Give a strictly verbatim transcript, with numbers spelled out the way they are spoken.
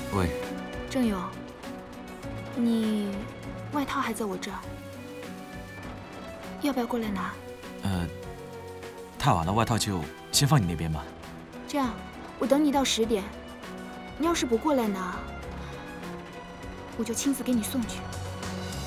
喂， 郑勇，你外套还在我这儿，要不要过来拿？ 呃，太晚了，外套就先放你那边吧。 这样，我等你到十点。你要是不过来拿，我就亲自给你送去。